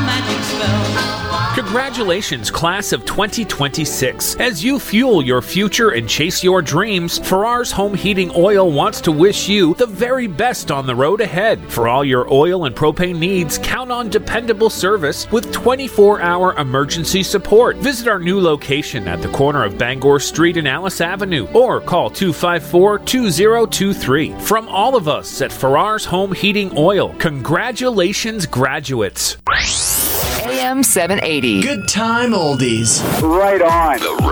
magic spell. Congratulations, class of 2026. As you fuel your future and chase your dreams, Farrar's Home Heating Oil wants to wish you the very best on the road ahead. For all your oil and propane needs, count on dependable service with 24-hour emergency support. Visit our new location at the corner of Bangor Street and Alice Avenue, or call 254-2023. From all of us at Farrar's Home Heating Oil, congratulations, graduates. AM 780. Good time oldies. Right on. The